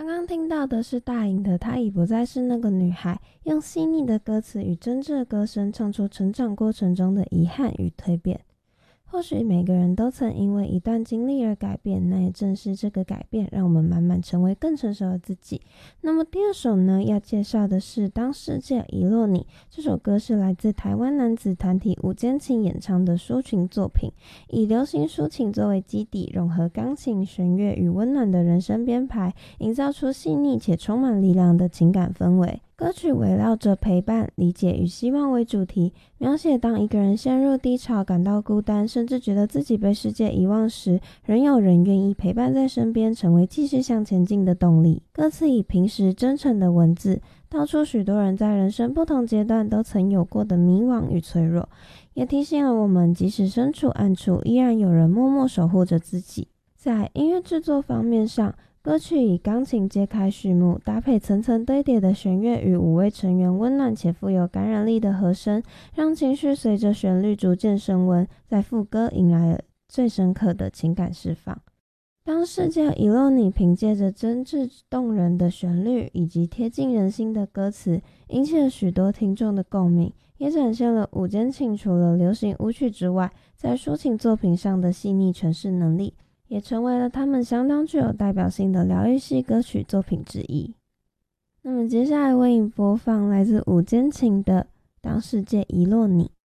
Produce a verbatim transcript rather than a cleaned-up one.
刚刚听到的是大颖的《她已不再是那个女孩》，用细腻的歌词与真挚的歌声唱出成长过程中的遗憾与蜕变。或许每个人都曾因为一段经历而改变，那也正是这个改变让我们慢慢成为更成熟的自己。那么第二首呢，要介绍的是《当世界遗落你》。这首歌是来自台湾男子团体五间琴演唱的抒情作品，以流行抒情作为基底，融合钢琴、弦乐与温暖的人声编排，营造出细腻且充满力量的情感氛围。歌曲围绕着陪伴、理解与希望为主题，描写当一个人陷入低潮、感到孤单，甚至觉得自己被世界遗忘时，仍有人愿意陪伴在身边，成为继续向前进的动力。歌词以平实真诚的文字，道出许多人在人生不同阶段都曾有过的迷惘与脆弱，也提醒了我们，即使身处暗处，依然有人默默守护着自己。在音乐制作方面上，歌曲以钢琴揭开序幕，搭配层层堆叠的弦乐与五位成员温暖且富有感染力的和声，让情绪随着旋律逐渐升温，在副歌迎来了最深刻的情感释放。当世界遗落你凭借着真挚动人的旋律以及贴近人心的歌词，引起了许多听众的共鸣，也展现了五间琴除了流行舞曲之外，在抒情作品上的细腻诠释能力，也成为了他们相当具有代表性的疗愈系歌曲作品之一。那么接下来为你播放来自五间琴的《当世界遗落你》。